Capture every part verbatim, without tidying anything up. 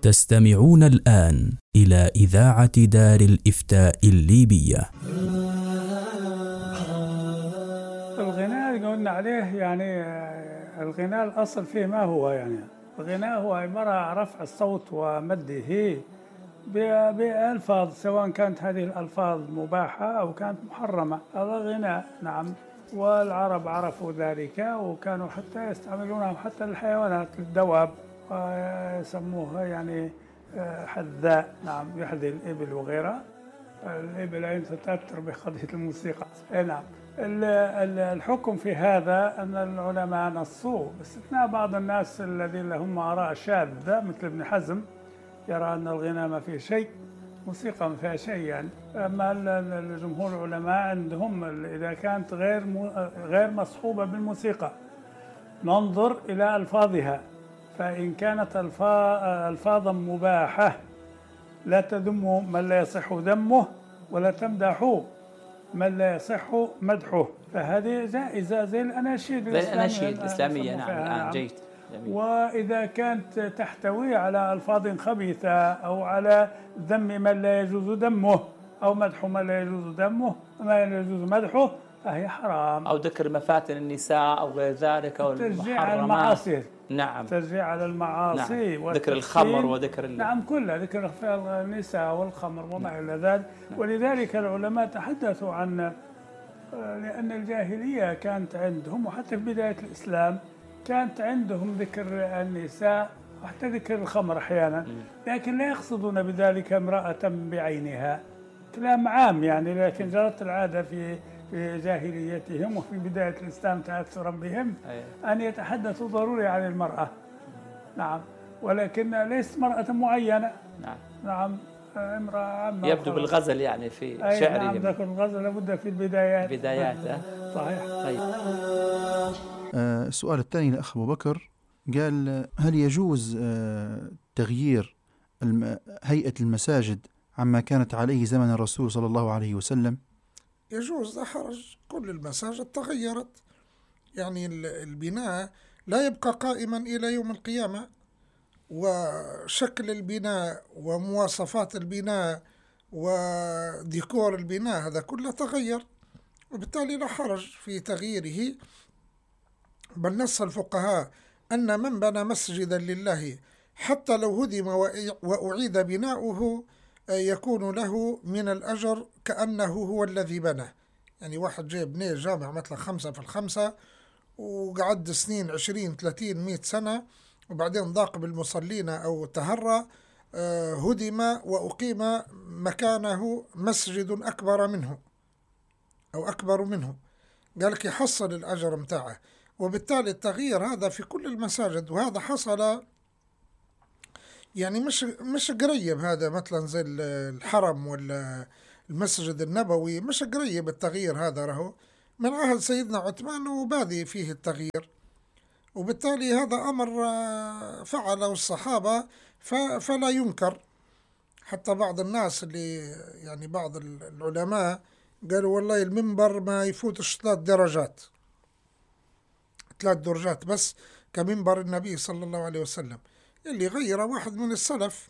تستمعون الآن إلى إذاعة دار الإفتاء الليبية. الغناء اللي قلنا عليه يعني الغناء الأصل فيه ما هو يعني الغناء هو عبارة عن رفع الصوت ومده بألفاظ، سواء كانت هذه الألفاظ مباحة أو كانت محرمة. هذا غناء، نعم. والعرب عرفوا ذلك وكانوا حتى يستعملونه حتى للحيوانات، الدواب، ويسموها يعني حذاء، نعم، يحذي الإبل وغيرها. الإبل أين تتأثر بقضية الموسيقى. نعم. الحكم في هذا أن العلماء نصوا باستثناء بعض الناس الذين لهم آراء شاذة مثل ابن حزم، يرى أن الغناء ما فيه شيء، موسيقى ما فيها شيء يعني. أما الجمهور العلماء عندهم إذا كانت غير غير مصحوبة بالموسيقى ننظر إلى ألفاظها، فإن كانت ألفاظا مباحة لا تذم من لا يصح ذمه ولا تمدح من لا يصح مدحه، فهذه جائزة زي الأناشيد الأناشيد الإسلامية. نعم. الآن جيد. وإذا كانت تحتوي على ألفاظ خبيثة أو على ذم من لا يجوز ذمه أو مدح من لا يجوز ذمه ما لا يجوز مدحه فهي حرام، أو ذكر مفاتن النساء أو غير ذلك، أو تشجيع على المعاصي. نعم. تشجيع على المعاصي. نعم. ذكر الخمر وذكر ال... نعم، كلها ذكر النساء والخمر وما إلى ذلك. نعم. ولذلك العلماء تحدثوا عن لأن الجاهلية كانت عندهم، وحتى في بداية الإسلام كانت عندهم ذكر النساء وحتى ذكر الخمر أحيانا، لكن لا يقصدون بذلك امرأة بعينها، كلام عام يعني. لكن جرت العادة في في جاهليتهم وفي بداية الإسلام تأثرا بهم أن يتحدثوا ضروري عن المرأة. نعم. ولكن ليست مرأة معينة. نعم. نعم، امرأة عامة. يبدو بالغزل يعني في شعرهم. نعم، ذكر الغزل لابد في البدايات. بدايات. صحيح. طيب. آه السؤال الثاني لأخ أبو بكر، قال: هل يجوز آه تغيير الم... هيئة المساجد عما كانت عليه زمن الرسول صلى الله عليه وسلم؟ يجوز، لا حرج، كل المساجد تغيرت، يعني البناء لا يبقى قائما إلى يوم القيامة، وشكل البناء ومواصفات البناء وديكور البناء هذا كله تغير، وبالتالي لا حرج في تغييره. بل نص الفقهاء أن من بنى مسجدا لله حتى لو هدم وأعيد بناؤه يكون له من الأجر كأنه هو الذي بنى. يعني واحد جاء بني جامع مثلا خمسة في الخمسة وقعد سنين عشرين ثلاثين مئة سنة، وبعدين ضاق بالمصلين أو تهرى، هدم وأقيم مكانه مسجد أكبر منه أو أكبر منه، قال لك يحصل الأجر متاعه. وبالتالي التغيير هذا في كل المساجد، وهذا حصل يعني مش مش قريب، هذا مثلا زي الحرم ولا المسجد النبوي مش قريب التغيير هذا، رهو من عهد سيدنا عثمان وبادي فيه التغيير. وبالتالي هذا أمر فعله الصحابة فلا ينكر. حتى بعض الناس اللي يعني بعض العلماء قالوا والله المنبر ما يفوتش ثلاث درجات ثلاث درجات بس كمنبر النبي صلى الله عليه وسلم، اللي غير واحد من السلف،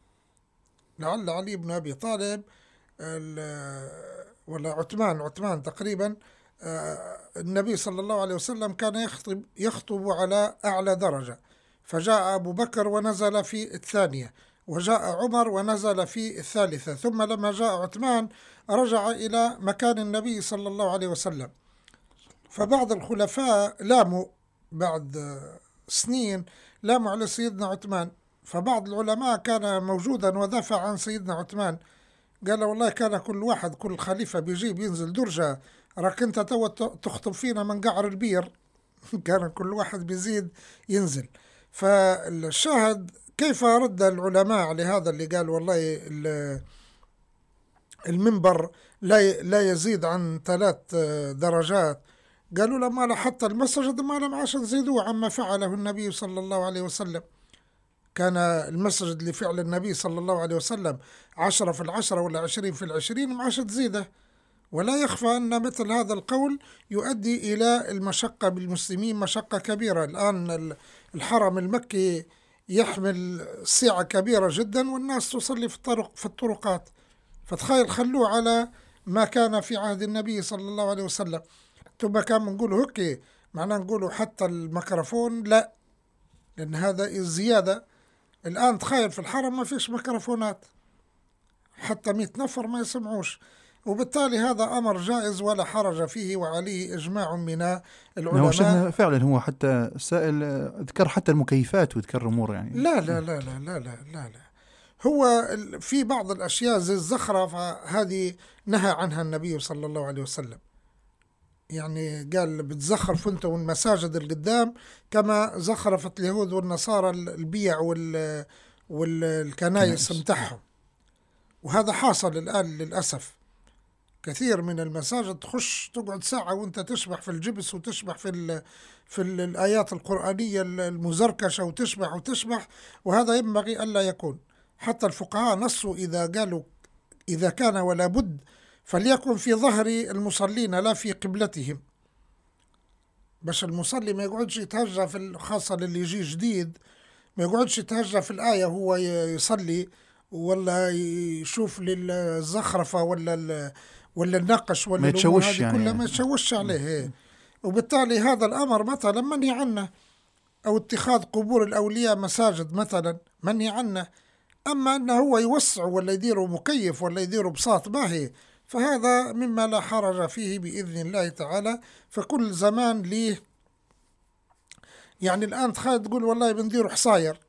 لعل علي بن أبي طالب ولا عثمان عثمان تقريبا. النبي صلى الله عليه وسلم كان يخطب يخطب على أعلى درجة، فجاء أبو بكر ونزل في الثانية، وجاء عمر ونزل في الثالثة، ثم لما جاء عثمان رجع إلى مكان النبي صلى الله عليه وسلم. فبعض الخلفاء لاموا بعد سنين لاموا على سيدنا عثمان، فبعض العلماء كان موجودا ودافع عن سيدنا عثمان، قال والله كان كل واحد كل خليفة بيجيب ينزل درجة، راك انت تو تخطب فينا من قعر البير كان كل واحد بيزيد ينزل. فالشاهد كيف رد العلماء على هذا اللي قال والله المنبر لا لا يزيد عن ثلاث درجات؟ قالوا لما لا حتى المسجد ما لم عاش نزيدوه عما فعله النبي صلى الله عليه وسلم. كان المسجد لفعل النبي صلى الله عليه وسلم عشرة في العشرة ولا عشرين في العشرين ما عاش تزيده. ولا يخفى أن مثل هذا القول يؤدي إلى المشقة بالمسلمين، مشقة كبيرة. الآن الحرم المكي يحمل سعة كبيرة جدا والناس تصلي في الطرق في الطرقات. فتخيل خلوه على ما كان في عهد النبي صلى الله عليه وسلم. ثم كان نقولوا هكي معناه نقولوا حتى الميكروفون لا، لأن هذا الزيادة. الآن تخيل في الحرم ما فيش ميكروفونات، حتى مئة نفر ما يسمعوش، وبالتالي هذا أمر جائز ولا حرج فيه وعليه إجماع من العلماء. فعلا هو حتى سائل ذكر حتى المكيفات وذكر أمور يعني لا لا لا لا لا لا لا, لا. هو في بعض الأشياء زي الزخرفة هذه نهى عنها النبي صلى الله عليه وسلم، يعني قال بتزخرف انت والمساجد القدام كما زخرفت اليهود والنصارى البيع والكنائس متاعهم. وهذا حاصل الآن للأسف. كثير من المساجد تخش تقعد ساعة وانت تشبح في الجبس وتشبح في في الآيات القرآنية المزركشة وتشبح وتشبح، وهذا ينبغي ألا يكون. حتى الفقهاء نصوا إذا قالوا إذا كان ولا بد فليكن في ظهر المصلين لا في قبلتهم، باش المصلي ما يقعدش يتهجى في، خاصة اللي يجي جديد ما يقعدش يتهجى في الآية هو يصلي ولا يشوف للزخرفة ولا ولا النقش ولا ما يتشوش يعني كلها ما يتشوش عليه. وبالتالي هذا الأمر مثلا منهي عنه، أو اتخاذ قبور الأولياء مساجد مثلا منهي عنه. أما أنه هو يوسع ولا يديروا مكيف ولا يديروا بساط باهي فهذا مما لا حرج فيه بإذن الله تعالى. فكل زمان ليه يعني. الآن تخيل تقول والله بنديروا حصاير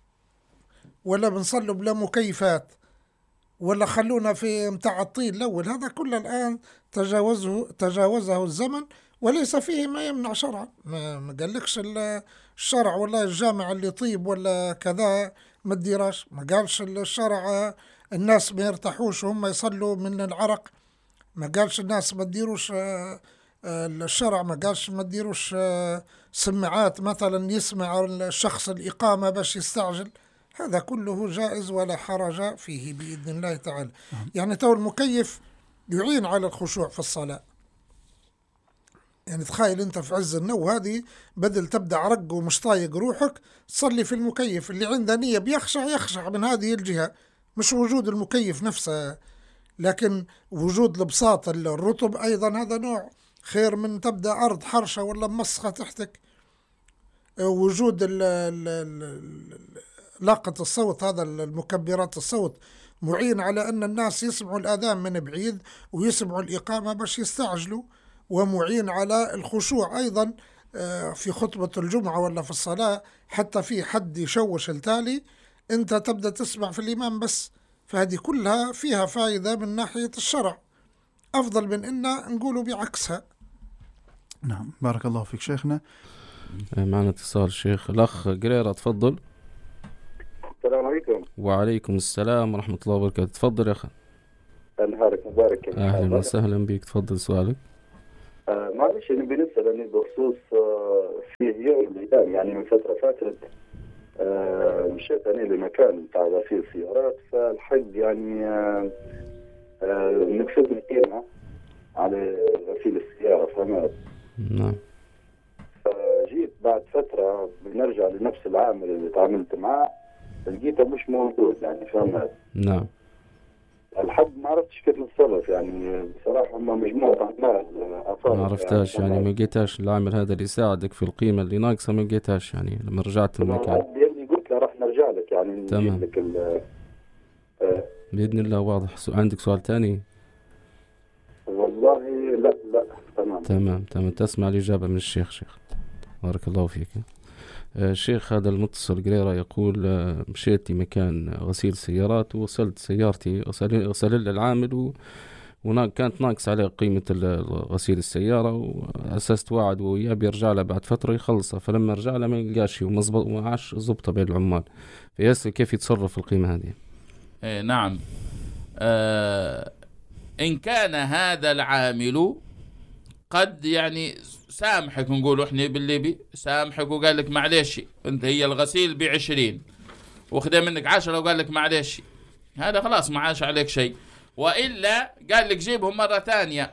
ولا بنصلوا بلا مكيفات ولا خلونا في متاع الطين الأول، هذا كله الآن تجاوزه تجاوزه الزمن وليس فيه ما يمنع شرعا. ما قالكش الشرع والله الجامع اللي طيب ولا كذا ما تديراش، ما قالش الشرع الناس ما يرتاحوش وهم يصلوا من العرق، ما قالش الناس ما تديروش الشرع ما قالش ما تديروش سماعات مثلا يسمع الشخص الإقامة باش يستعجل. هذا كله جائز ولا حرج فيه بإذن الله تعالى. يعني تو المكيف يعين على الخشوع في الصلاة. يعني تخيل انت في عز النو هذه بدل تبدأ عرق ومش طايق روحك تصلي في المكيف. اللي عنده نية بيخشع يخشع من هذه الجهة، مش وجود المكيف نفسه، لكن وجود البساط الرطب أيضا هذا نوع خير من تبدأ أرض حرشة ولا مسخة تحتك. وجود لاقة الصوت هذا المكبرات الصوت معين على أن الناس يسمعوا الأذان من بعيد ويسمعوا الإقامة باش يستعجلوا، ومعين على الخشوع أيضا في خطبة الجمعة ولا في الصلاة. حتى في حد يشوش التالي أنت تبدأ تسمع في الإمام بس. فهذه كلها فيها فائدة من ناحية الشرع أفضل من إن نقولوا بعكسها. نعم بارك الله فيك شيخنا. معنا اتصال شيخ الأخ قريرة تفضل. السلام عليكم. وعليكم السلام ورحمة الله وبركاته. تفضل يا أخي. نهارك مبارك. أهلا وسهلا بك. تفضل سؤالك. آه معلش أنا بنسأل بخصوص آه في يوم من الأيام يعني من فترة فاتت آه مشيت أنا لمكان بتاع غسيل سيارات، فالحق يعني آه آه نكسب القيمة على غسيل السيارة فهمت. نعم. فجيت بعد فترة بنرجع لنفس العامل اللي تعاملت معاه لقيته مش موجود يعني فهمت. نعم. الحد ما عرفتش كيف نتصرف يعني بصراحة. هم مجموعة أعمال ما عرفتاش يعني, يعني ما لقيتاش العامل هذا اللي يساعدك في القيمة اللي ناقصة ما لقيتاش يعني لما رجعت المكان. بإذن قلت له راح نرجع لك يعني. تمام. لك آه بإذن الله. واضح. عندك سؤال تاني؟ والله لا لا تمام. تمام تمام. تسمع الإجابة من الشيخ. شيخ بارك الله فيك. الشيخ هذا المتصل قريرة يقول مشيت لمكان غسيل سيارات ووصلت سيارتي غسل العامل و... وكانت ناقص عليه قيمة غسيل السيارة، وأسست وعد وياه بيرجع له بعد فترة يخلصها، فلما رجع له ما يلقاش ومزبط وعاش زبطة بين العمال. فيسأل كيف يتصرف القيمة هذه؟ إيه نعم. آه إن كان هذا العامل قد يعني سامحك نقول احنا بالليبي سامحك وقال لك معلش انت هي الغسيل بعشرين وخذ منك عشرة وقال لك معلش، هذا خلاص ما عاش عليك شيء. وإلا قال لك جيبهم مرة ثانية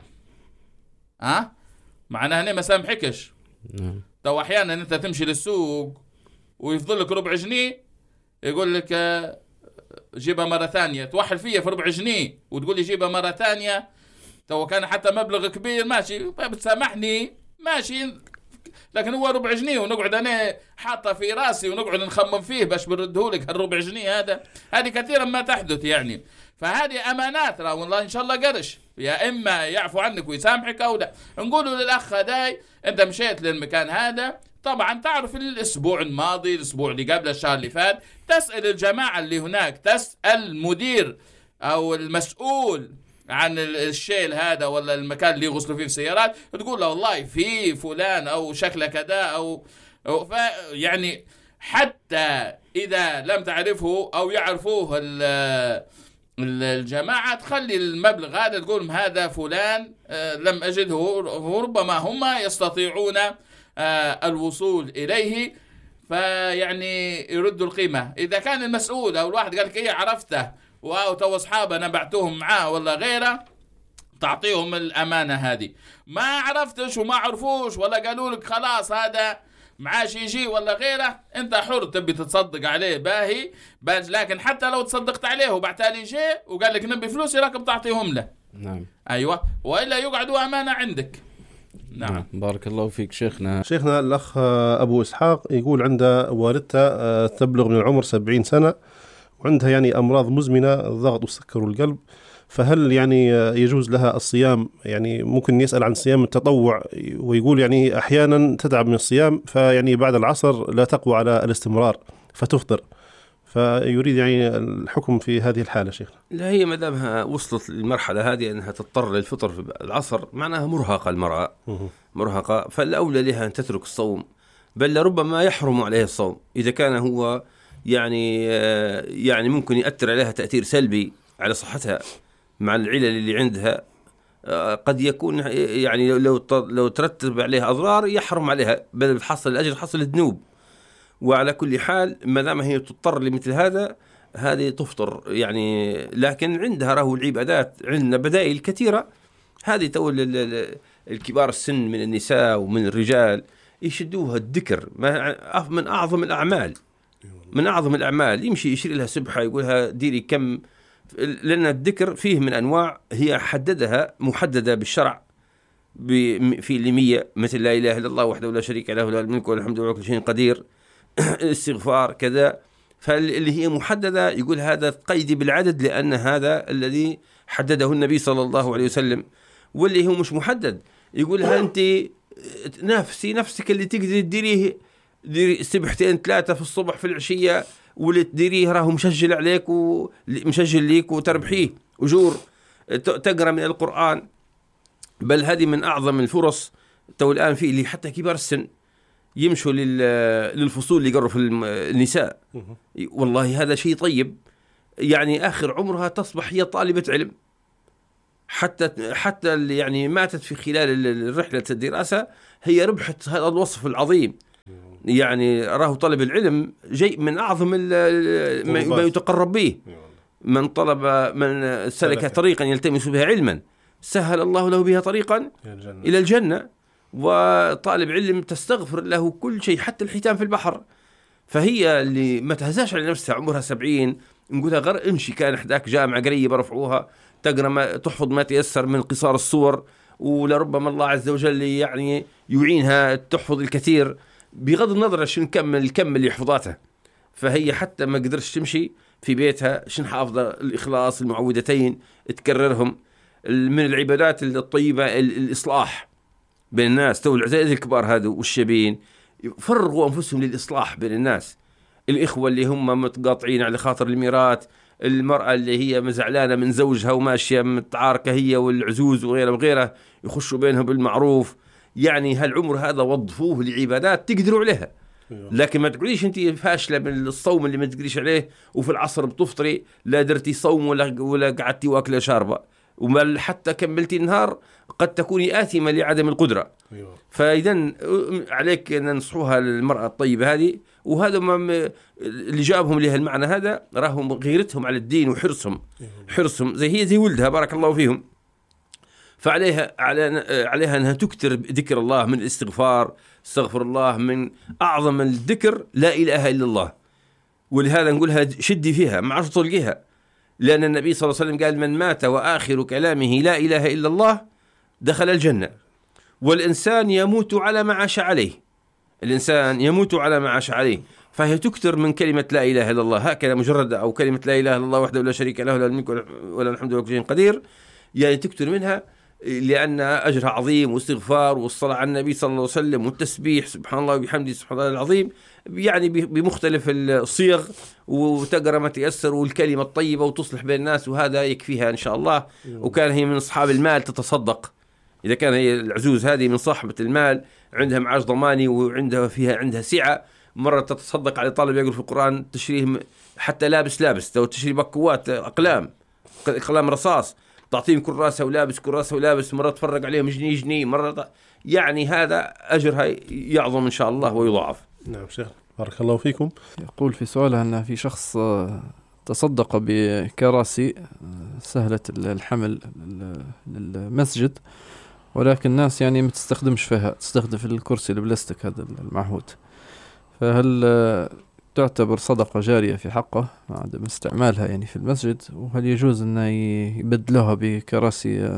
ها معناها هنا ما سامحكش. نعم. تو احيانا انت تمشي للسوق ويفضل لك ربع جنيه يقول لك جيبها مرة ثانية، توحل فيها في ربع جنيه وتقول لي جيبها مرة ثانية، تو كان حتى مبلغ كبير ماشي بتسامحني ماشي، لكن هو ربع جنيه ونقعد أنا حاطة في راسي ونقعد نخمم فيه باش بردهولك هالربع جنيه هذا. هذه كثيرا ما تحدث يعني. فهذه أمانات راه والله إن شاء الله قرش، يا إما يعفو عنك ويسامحك أو لا. نقولوا للأخ هداي أنت مشيت للمكان هذا، طبعا تعرف الأسبوع الماضي الأسبوع اللي قبل الشهر اللي فات تسأل الجماعة اللي هناك، تسأل المدير أو المسؤول عن الشيل هذا ولا المكان اللي يغسلوا فيه السيارات، تقول له والله في فلان أو شكله كذا أو, أو يعني حتى إذا لم تعرفه أو يعرفوه الجماعة تخلي المبلغ هذا تقول هذا فلان لم أجده، وربما هم يستطيعون الوصول إليه فيعني يردوا القيمة. إذا كان المسؤول أو الواحد قال لك إيه عرفته واو تو أصحابه أنا بعتهم معاه ولا غيره، تعطيهم الأمانة هذه. ما عرفتش وما عرفوش ولا قالوا لك خلاص هذا معاش يجي ولا غيره، أنت حر تبي تتصدق عليه باهي، لكن حتى لو تصدقت عليه وبعتالي جي وقال لك نبي فلوسي راكب تعطيهم له. نعم. أيوة، وإلا يقعدوا أمانة عندك. نعم. نعم. بارك الله فيك شيخنا. شيخنا الأخ أبو إسحاق يقول عنده والدته تبلغ من العمر سبعين سنة وعندها يعني أمراض مزمنة، الضغط والسكر والقلب، فهل يعني يجوز لها الصيام؟ يعني ممكن يسأل عن صيام التطوع، ويقول يعني أحيانا تتعب من الصيام فيعني بعد العصر لا تقوى على الاستمرار فتفطر، فيريد يعني الحكم في هذه الحالة شيخنا. لا، هي ما دامها وصلت للمرحلة هذه أنها تضطر للفطر في العصر معناها مرهقة المرأة مرهقة، فالأولى لها أن تترك الصوم، بل لربما يحرم عليها الصوم إذا كان هو يعني يعني ممكن يؤثر عليها تأثير سلبي على صحتها مع العلل اللي عندها. قد يكون يعني لو لو ترتب عليها أضرار يحرم عليها، بل تحصل الأجر حصل الذنوب. وعلى كل حال ما دام هي تضطر لمثل هذا هذه تفطر يعني، لكن عندها راهو العبادات عندنا بدائل كثيرة. هذه تولى الكبار السن من النساء ومن الرجال يشدوها الذكر من أعظم الأعمال، من أعظم الأعمال. يمشي يشير لها سبحة يقولها ديري كم، لأن الذكر فيه من أنواع هي حددها محددة بالشرع في لمية، مثل لا إله إلا الله وحده لا شريك له له الملك والحمد لله كل شيء قدير، الاستغفار كذا. فاللي هي محددة يقول هذا قيدي بالعدد لأن هذا الذي حدده النبي صلى الله عليه وسلم. واللي هو مش محدد يقولها أنت نفسي نفسك اللي تقدر تديريه، ديري سبحتين ثلاثة في الصبح في العشية واللي تديريه راهو مشجل عليك ومشجل ليك وتربحيه أجور، تقرأ من القرآن. بل هذه من أعظم الفرص. تو الآن في اللي حتى كبار السن يمشوا للفصول اللي يقروا في النساء، والله هذا شيء طيب. يعني آخر عمرها تصبح هي طالبة علم، حتى حتى اللي يعني ماتت في خلال رحلة الدراسة هي ربحت هذا الوصف العظيم. يعني راه طلب العلم جيء من أعظم ما يتقرب به. من طلب من سلك طريقا يلتمس بها علما سهل الله له بها طريقا إلى الجنة. وطالب علم تستغفر له كل شيء حتى الحيتان في البحر. فهي اللي ما تهزاش على نفسها عمرها سبعين نقولها غير امشي كان حداك جامعة قريبة رفعوها تقرأ ما تحفظ ما تيسر من قصار الصور، ولربما الله عز وجل يعني يعينها تحفظ الكثير بغض النظر شنو نكمل الكم اللي حفظاته. فهي حتى ما قدرش تمشي في بيتها شنو حافظة الإخلاص المعوذتين تكررهم. من العبادات الطيبة الإصلاح بين الناس. تو العزائز الكبار هذا والشبين فرغوا أنفسهم للإصلاح بين الناس. الإخوة اللي هم متقاطعين على خاطر الميراث، المرأة اللي هي مزعلانة من زوجها وماشية متعاركة هي والعزوز وغيره وغيره يخشوا بينهم بالمعروف. يعني هالعمر هذا وظفوه لعبادات تقدروا عليها. لكن ما تقوليش انت فاشلة من الصوم اللي ما تقدريش عليه وفي العصر بتفطري لا درتي صوم ولا ولا قعدتي واكله شاربة وما حتى كملتي النهار قد تكوني آثمة لعدم القدرة. فإذا عليك أن ننصحوها المرأة الطيبة هذه. وهذا ما اللي جابهم لها المعنى هذا راهم غيرتهم على الدين وحرصهم حرصهم زي هي زي ولدها بارك الله فيهم. فعليها على عليها أنها تكتر ذكر الله من الاستغفار، استغفر الله من أعظم الذكر لا إله إلا الله. ولهذا نقولها شدي فيها ما عرفت تلقيها، لأن النبي صلى الله عليه وسلم قال من مات وآخر كلامه لا إله إلا الله دخل الجنة. والإنسان يموت على ما عاش عليه، الإنسان يموت على ما عاش عليه، فهي تكثر من كلمة لا إله إلا الله هكذا مجرد، أو كلمة لا إله إلا الله وحده لا شريك له لا الملك ولا الحمد ولا كل شيء قدير، يعني تكثر منها لأن أجرها عظيم، واستغفار والصلاة على النبي صلى الله عليه وسلم والتسبيح سبحان الله وبحمده سبحان الله العظيم، يعني بمختلف الصيغ، وتقرأ ما تيسر والكلمة الطيبة وتصلح بين الناس، وهذا يكفيها إن شاء الله. وكان هي من أصحاب المال تتصدق، إذا كان هي العجوز هذه من صاحبة المال عندها معاش ضماني وعندها فيها عندها سعة، مرة تتصدق على طالب يقرأ في القرآن تشريه حتى لابس لابس، لو تشري بكوات أقلام أقلام رصاص تعطيهم كراسة ولابس كراسة ولابس، مرة تفرق عليهم جنيه جنيه مرة، يعني هذا أجرها يعظم إن شاء الله ويضاعف. نعم شيخ بارك الله فيكم. يقول في سؤالها أن في شخص تصدق بكراسي سهلة الحمل للمسجد، ولكن الناس يعني ما تستخدمش فيها، تستخدم في الكرسي البلاستيك هذا المعهود، فهل تعتبر صدقة جارية في حقه عدم استعمالها يعني في المسجد؟ وهل يجوز أن يبدلوها بكراسي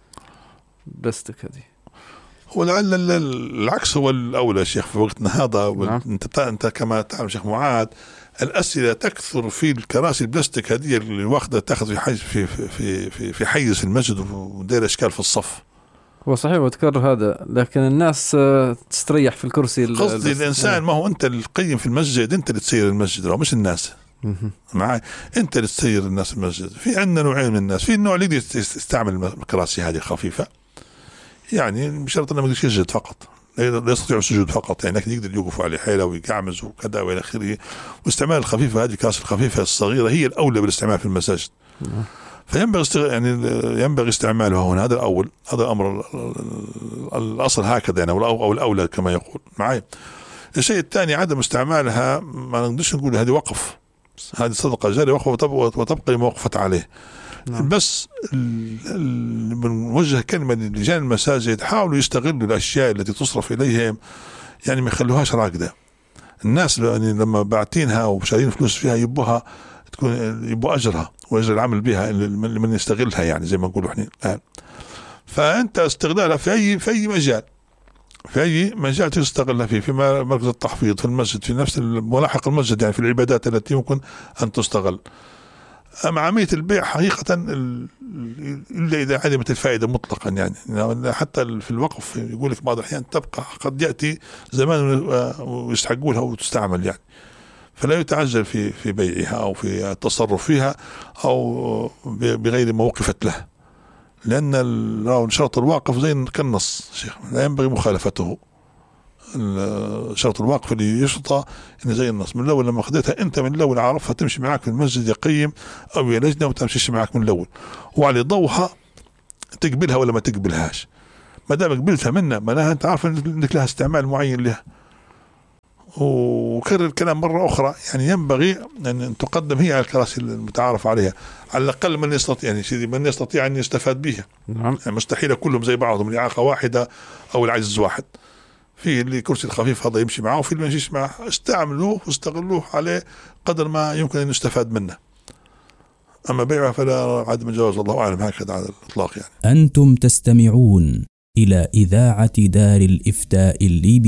بلاستيك هذه؟ هو لعل العكس هو الأولى شيخ في وقتنا هذا. نعم. انت انت كما تعلم شيخ معاذ الأسئلة تكثر في الكراسي البلاستيك هذه اللي واخدة تاخذ في حيز في في في في حيز المسجد ودير إشكال في الصف. هو صحيح وتكرر هذا، لكن الناس تستريح في الكرسي. قصدي الإنسان ما هو أنت القيم في المسجد، أنت اللي تسير المسجد أو مش الناس معي، أنت اللي تسير الناس المسجد. في عندنا نوعين من الناس، في النوع اللي يستعمل الكراسي هذه خفيفة، يعني بشرط أنه ما يقدرش يسجد فقط، لا يستطيع السجود فقط، يعني لكن يقدر يوقف على حيله ويقعمز وكذا وإلى آخره. واستعمال الخفيفة هذه الكراسي الخفيفة الصغيرة هي الأولى بالاستعمال في المساجد. فينبغي استغ... يعني ينبغي استعمالها هنا، هذا الأول، هذا الأمر الأصل هكذا يعني، أو الأولى كما يقول معي. الشيء الثاني عدم استعمالها، ما نقدرش نقول هذه وقف، هذه صدقة جارية وقف وتبقى موقفة عليه. نعم. بس بنوجه كلمة لرجال المساجد، حاولوا يستغلوا الأشياء التي تصرف إليهم، يعني ما يخلوهاش راكدة. الناس يعني لما باعتينها وشارين فلوس فيها يبوها تكون يبوا أجرها وأجر العمل بها من يستغلها، يعني زي ما نقولوا احنا الآن. فأنت استغلالها في أي في أي مجال، في أي مجال تستغلها فيه، في مركز التحفيظ، في المسجد، في نفس ملاحق المسجد، يعني في العبادات التي يمكن أن تستغل. أما عملية البيع حقيقة إلا إذا عدمت الفائدة مطلقا، يعني حتى في الوقف يقول لك بعض الأحيان تبقى قد يأتي زمان ويستحقونها وتستعمل، يعني فلا يتعجل في في بيعها أو في التصرف فيها أو بغير ما وقفت له، لأن شرط الواقف زي كالنص شيخ لا ينبغي مخالفته. شرط الواقف اللي يشرطه إن زي النص، من الأول لما خديتها أنت من الأول عارفها تمشي معك في المسجد يقيم أو يا لجنة وتمشيش معك من الأول، وعلى ضوها تقبلها ولا ما تقبلهاش. ما دام قبلتها منها معناها أنت عارف إنك لها استعمال معين لها. وكرر الكلام مرة أخرى، يعني ينبغي أن تقدم هي على الكراسي المتعارف عليها، على الأقل من يستطيع، يعني سيدي من يستطيع أن يستفاد بها. نعم. يعني مستحيل كلهم زي بعضهم، الإعاقة واحدة أو العجز واحد. في اللي كرسي الخفيف هذا يمشي معه وفي اللي ما يمشيش معه، استعملوه واستغلوه عليه قدر ما يمكن أن يستفاد منه. أما بيعه فلا عدم جواز، الله أعلم هكذا على الإطلاق. يعني أنتم تستمعون إلى إذاعة دار الإفتاء الليبي.